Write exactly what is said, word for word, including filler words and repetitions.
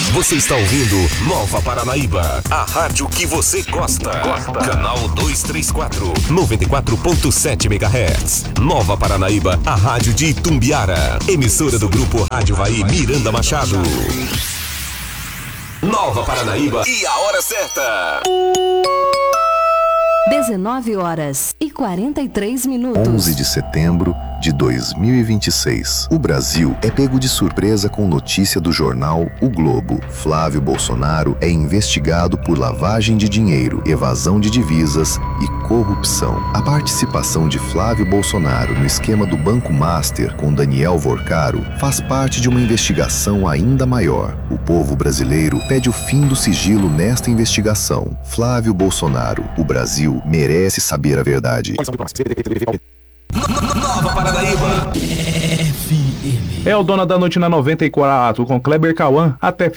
Você está ouvindo Nova Paranaíba, a rádio que você gosta. Gosta. Canal duzentos e trinta e quatro, noventa e quatro ponto sete megahertz. Nova Paranaíba, a rádio de Itumbiara. Emissora do Grupo Rádio Vai Miranda Machado. Nova Paranaíba e a hora certa. dezenove horas e quarenta e três minutos. onze de setembro de dois mil e vinte e seis. O Brasil é pego de surpresa com notícia do jornal O Globo. Flávio Bolsonaro é investigado por lavagem de dinheiro, evasão de divisas e corrupção. A participação de Flávio Bolsonaro no esquema do Banco Master com Daniel Vorcaro faz parte de uma investigação ainda maior. O povo brasileiro pede o fim do sigilo nesta investigação. Flávio Bolsonaro, o Brasil merece saber a verdade. Nova Paranaíba. É o Dona da Noite na noventa e quatro com Kleber Cauã até